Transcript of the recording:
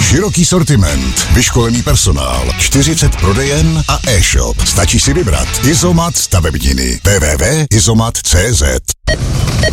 Široký sortiment, vyškolený personál, 40 prodejen a e-shop. Stačí si vybrat. Izomat stavebniny. www.izomat.cz